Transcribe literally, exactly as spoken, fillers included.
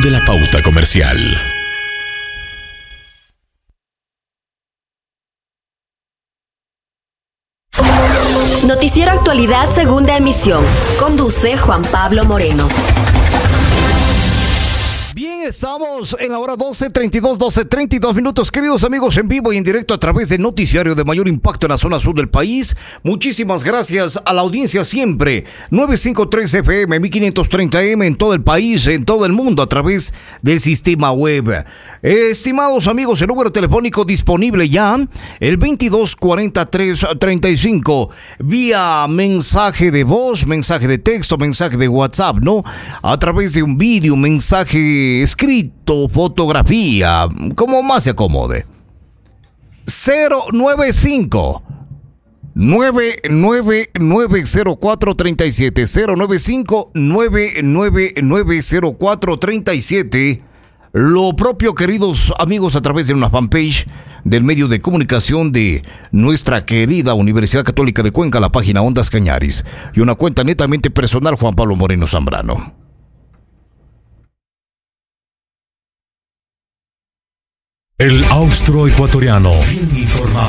de la pauta comercial. Noticiero Actualidad, segunda emisión. Conduce Juan Pablo Moreno. Bien, estamos en la hora doce treinta y dos, doce treinta y dos minutos, queridos amigos, en vivo y en directo a través del noticiario de mayor impacto en la zona sur del país. Muchísimas gracias a la audiencia siempre. novecientos cincuenta y tres F M, mil quinientos treinta A M en todo el país, en todo el mundo a través del sistema web. Eh, estimados amigos, el número telefónico disponible ya, el veintidós cuarenta, tres treinta y cinco, vía mensaje de voz, mensaje de texto, mensaje de WhatsApp, ¿no? A través de un vídeo, mensaje escrito, fotografía, como más se acomode. cero nueve cinco, nueve nueve nueve, cero cuatro tres siete, cero nueve cinco, nueve nueve nueve, cero cuatro tres siete. Lo propio, queridos amigos, a través de una fanpage del medio de comunicación de nuestra querida Universidad Católica de Cuenca, la página Ondas Cañaris, y una cuenta netamente personal, Juan Pablo Moreno Zambrano. El austroecuatoriano, bien informado.